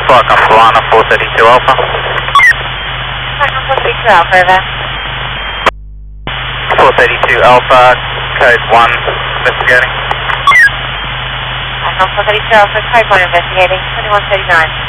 Welcome, Solana 432 Alpha. Welcome, 432 Alpha, over. 432 Alpha, code 1, investigating. Welcome, 432 Alpha, code 1 investigating, 2139.